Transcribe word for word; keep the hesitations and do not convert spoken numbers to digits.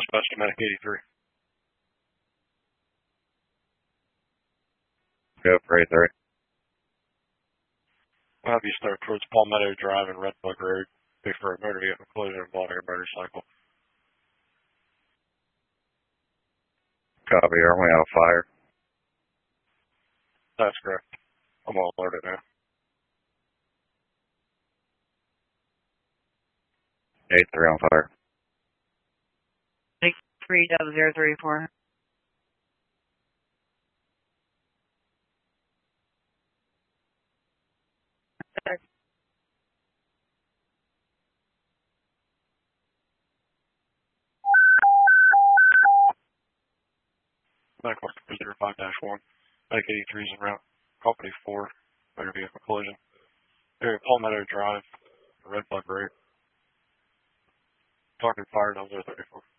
Dispatch to Medic eighty-three. Go for eighty-three. I'll have you start towards Palmetto Drive and Red Bug Road. Be for a motor vehicle collision involving a motorcycle. Copy. Are we out of fire? That's correct. I'm all alerted now. eighty-three on fire. six three double zero three four. nine four zero five dash one. Medic eighty-three is en route. Company four. Motor vehicle collision. Area Palmetto Drive. Red Bug Road. Talking fire double zero thirty-four.